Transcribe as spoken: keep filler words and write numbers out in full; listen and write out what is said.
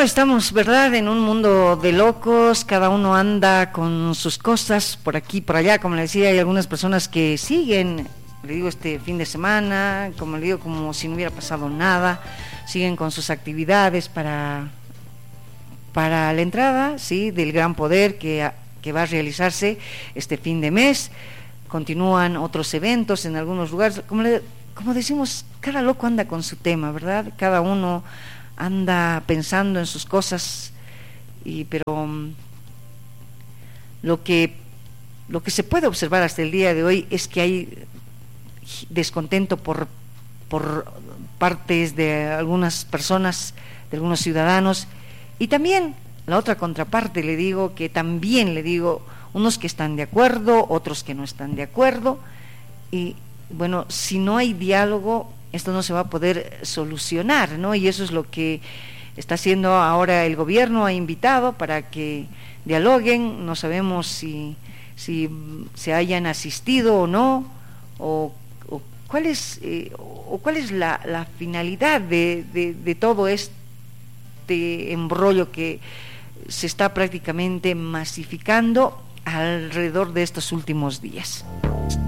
estamos, ¿verdad?, en un mundo de locos, cada uno anda con sus cosas por aquí, por allá, como le decía, hay algunas personas que siguen, le digo, este fin de semana, como le digo, como si no hubiera pasado nada, siguen con sus actividades para, para la entrada, sí, del gran poder que, que va a realizarse este fin de mes. Continúan otros eventos en algunos lugares, como, le, como decimos, cada loco anda con su tema, ¿verdad? Cada uno anda pensando en sus cosas, y pero um, lo que lo que se puede observar hasta el día de hoy es que hay descontento por por partes de algunas personas, de algunos ciudadanos, y también la otra contraparte, le digo, que también le digo, unos que están de acuerdo, otros que no están de acuerdo, y bueno, si no hay diálogo, esto no se va a poder solucionar, ¿no? Y eso es lo que está haciendo ahora el gobierno, ha invitado para que dialoguen. No sabemos si, si se hayan asistido o no, o, o cuál es, eh, o cuál es la, la finalidad de, de, de todo este embrollo que se está prácticamente masificando alrededor de estos últimos días.